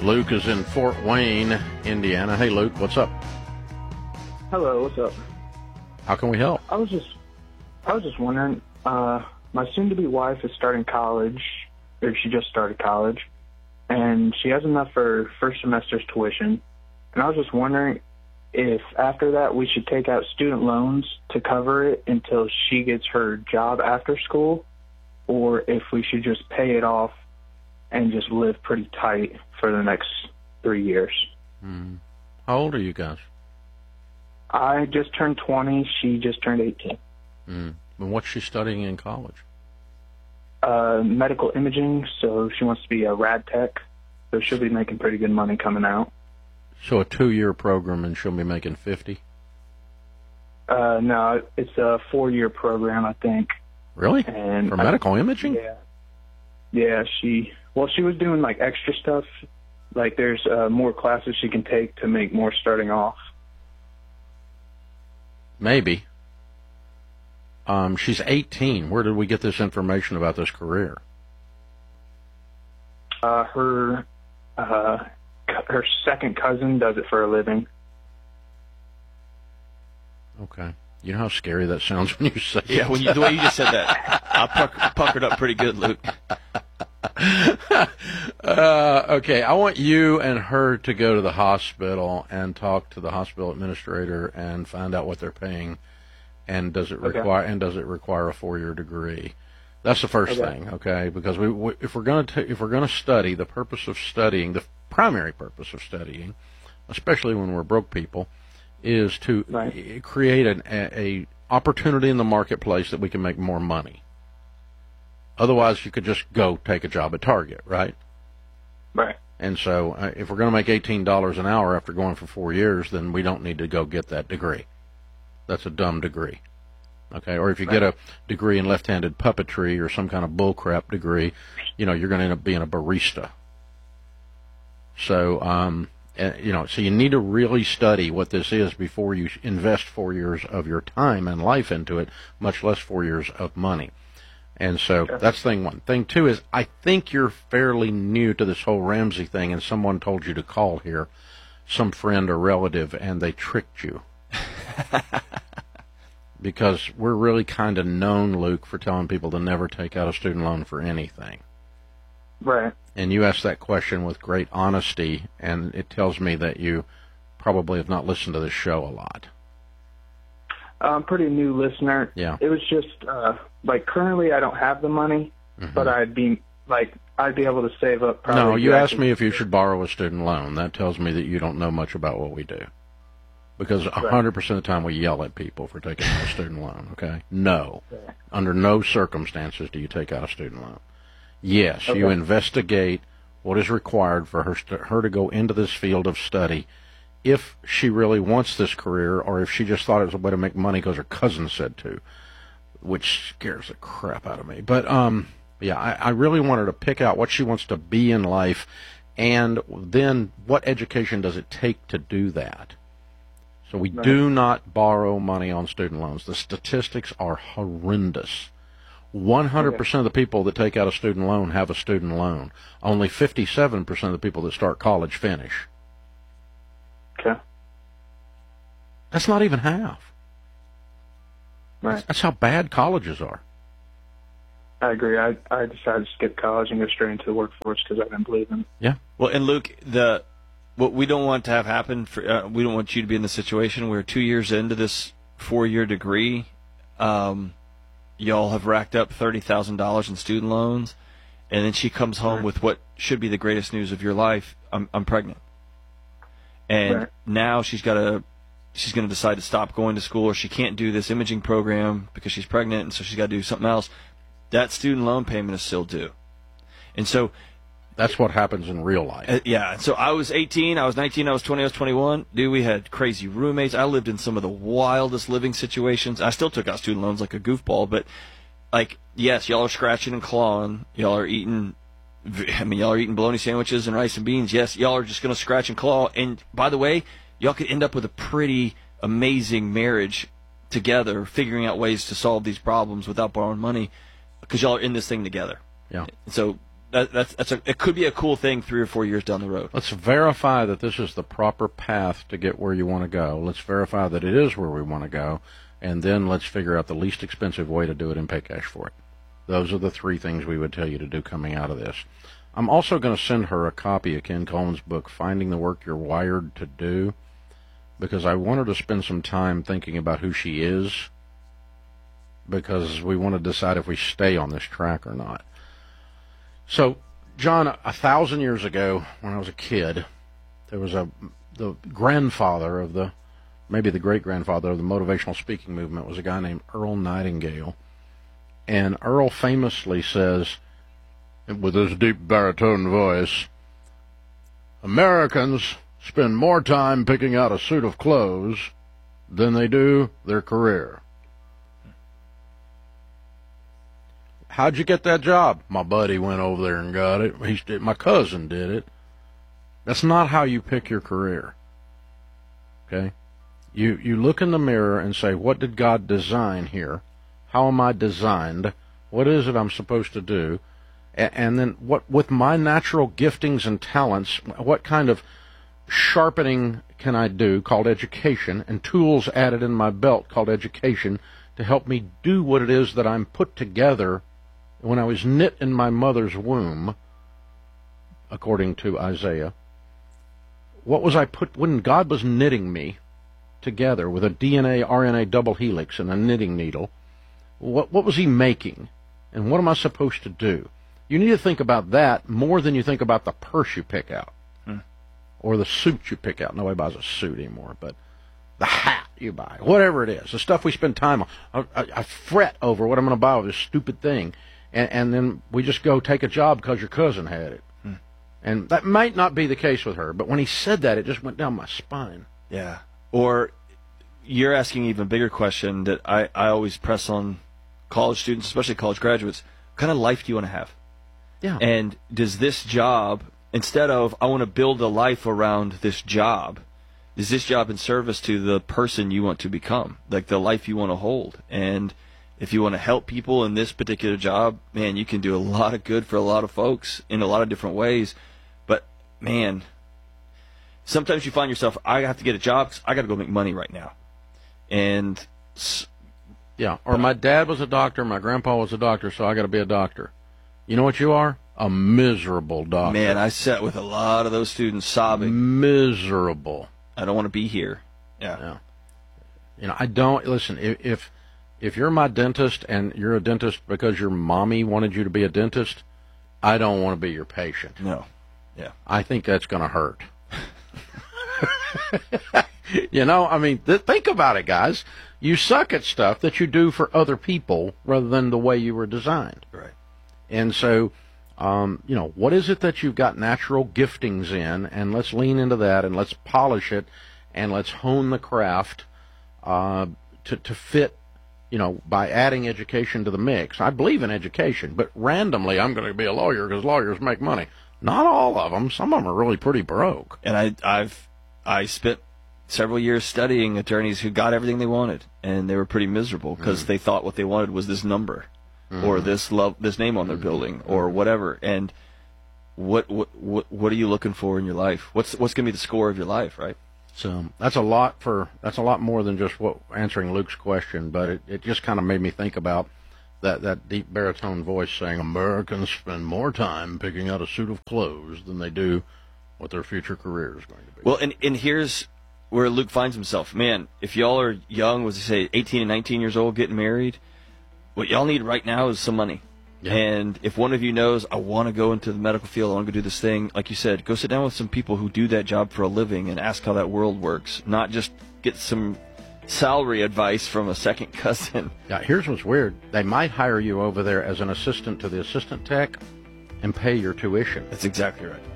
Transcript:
Luke is in Fort Wayne, Indiana. Hey, Luke, what's up? Hello, what's up? How can we help? I was just wondering. My soon-to-be wife is starting college, or she just started college, and she has enough for first semester's tuition. And I was just wondering if after that we should take out student loans to cover it until she gets her job after school, or if we should just pay it off and just live pretty tight for the next 3 years. How old are you guys? I just turned 20. She just turned 18. And what's she studying in college? Medical imaging, so she wants to be a rad tech, so she'll be making pretty good money coming out. So a 2-year program, and she'll be making 50? No, it's a 4-year program, I think. Really? And for medical imaging? Yeah. Yeah, she was doing like extra stuff. Like there's more classes she can take to make more starting off. Maybe. She's 18. Where did we get this information about this career? Her second cousin does it for a living. Okay. You know how scary that sounds when you say it? Yeah, the way you just said that, I puckered up pretty good, Luke. Okay, I want you and her to go to the hospital and talk to the hospital administrator and find out what they're paying, and does it require a 4-year degree? That's the first thing, okay? Because if we're going to study, the purpose of studying, the primary purpose of studying, especially when we're broke people, is to create a opportunity in the marketplace that we can make more money. Otherwise, you could just go take a job at Target, right? Right. And so if we're going to make $18 an hour after going for 4 years, then we don't need to go get that degree. That's a dumb degree. Okay? Or if you get a degree in left-handed puppetry or some kind of bullcrap degree, you're going to end up being a barista. So, so you need to really study what this is before you invest 4 years of your time and life into it, much less 4 years of money. And so that's thing one. Thing two is I think you're fairly new to this whole Ramsey thing, and someone told you to call here, some friend or relative, and they tricked you. Because we're really kind of known, Luke, for telling people to never take out a student loan for anything. Right. And you asked that question with great honesty, and it tells me that you probably have not listened to this show a lot. I'm a pretty new listener. Yeah. It was just, currently I don't have the money, but I'd be able to save up probably. No, you asked me if you should borrow a student loan. That tells me that you don't know much about what we do. Because 100% of the time we yell at people for taking out a student loan, okay? No. Under no circumstances do you take out a student loan. Yes, you investigate what is required for her to go into this field of study if she really wants this career, or if she just thought it was a way to make money because her cousin said to, which scares the crap out of me. But, I really want her to pick out what she wants to be in life, and then what education does it take to do that. So we do not borrow money on student loans. The statistics are horrendous. 100% of the people that take out a student loan have a student loan. Only 57% of the people that start college finish. Okay. That's not even half. Right. That's how bad colleges are. I agree. I decided to skip college and go straight into the workforce because I didn't believe in it. Yeah. Well, and Luke, what we don't want to have happen, we don't want you to be in the situation where 2 years into this 4-year degree, y'all have racked up $30,000 in student loans, and then she comes home with what should be the greatest news of your life: I'm pregnant. And now she's going to decide to stop going to school, or she can't do this imaging program because she's pregnant, and so she's got to do something else. That student loan payment is still due. And so that's what happens in real life. Yeah. So I was 18, I was 19, I was 20, I was 21. Dude, we had crazy roommates. I lived in some of the wildest living situations. I still took out student loans like a goofball, but yes, y'all are scratching and clawing. Y'all are eating bologna sandwiches and rice and beans. Yes, y'all are just going to scratch and claw. And by the way, y'all could end up with a pretty amazing marriage together, figuring out ways to solve these problems without borrowing money, because y'all are in this thing together. Yeah. So it could be a cool thing 3 or 4 years down the road. Let's verify that this is the proper path to get where you want to go. Let's verify that it is where we want to go, and then let's figure out the least expensive way to do it and pay cash for it. Those are the 3 things we would tell you to do coming out of this. I'm also going to send her a copy of Ken Coleman's book, Finding the Work You're Wired to Do, because I want her to spend some time thinking about who she is, because we want to decide if we stay on this track or not. So, John, 1,000 years ago, when I was a kid, there was the grandfather of maybe the great-grandfather of the motivational speaking movement was a guy named Earl Nightingale. And Earl famously says, with his deep baritone voice, Americans spend more time picking out a suit of clothes than they do their career. How'd you get that job? My buddy went over there and got it. My cousin did it. That's not how you pick your career. Okay? You look in the mirror and say, what did God design here? How am I designed? What is it I'm supposed to do? And then what, with my natural giftings and talents, what kind of sharpening can I do, called education, and tools added in my belt called education to help me do what it is that I'm put together when I was knit in my mother's womb, according to Isaiah. What was I put, when God was knitting me together with a DNA, RNA double helix and a knitting needle, what was he making? And what am I supposed to do? You need to think about that more than you think about the purse you pick out. Or the suit you pick out. Nobody buys a suit anymore, but the hat you buy, whatever it is, the stuff we spend time on. I fret over what I'm going to buy with this stupid thing. And then we just go take a job because your cousin had it. And that might not be the case with her, but when he said that, it just went down my spine. Yeah. Or you're asking an even bigger question that I always press on college students, especially college graduates. What kind of life do you want to have? Yeah. And does this job, instead of I want to build a life around this job, is this job in service to the person you want to become, like the life you want to hold? And if you want to help people in this particular job, man, you can do a lot of good for a lot of folks in a lot of different ways. But, man, sometimes you find yourself, I have to get a job because I got to go make money right now. And yeah, or my dad was a doctor, my grandpa was a doctor, so I got to be a doctor. You know what you are? A miserable doctor. Man, I sat with a lot of those students sobbing. Miserable. I don't want to be here. Yeah. You know, I don't, listen, if you're my dentist and you're a dentist because your mommy wanted you to be a dentist, I don't want to be your patient. No. Yeah. I think that's going to hurt. You know, I mean, think about it, guys. You suck at stuff that you do for other people rather than the way you were designed. Right. And so, you know, what is it that you've got natural giftings in, and let's lean into that, and let's polish it, and let's hone the craft to fit, you know, by adding education to the mix. I believe in education, but randomly I'm going to be a lawyer because lawyers make money. Not all of them. Some of them are really pretty broke. And I spent several years studying attorneys who got everything they wanted, and they were pretty miserable because they thought what they wanted was this number or this name on their building or whatever. And what are you looking for in your life? What's going to be the score of your life, right? So that's a lot more than just answering Luke's question, but it just kind of made me think about that deep baritone voice saying Americans spend more time picking out a suit of clothes than they do what their future career is going to be. Well, and here's where Luke finds himself. Man, if y'all are young, was say 18 and 19 years old, getting married, what y'all need right now is some money. Yeah. And if one of you knows, I want to go into the medical field, I want to go do this thing, like you said, go sit down with some people who do that job for a living and ask how that world works, not just get some salary advice from a second cousin. Yeah, here's what's weird. They might hire you over there as an assistant to the assistant tech and pay your tuition. That's exactly right.